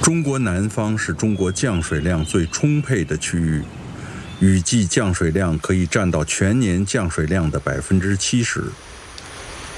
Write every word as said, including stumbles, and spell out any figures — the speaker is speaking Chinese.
中国南方是中国降水量最充沛的区域，雨季降水量可以占到全年降水量的百分之七十。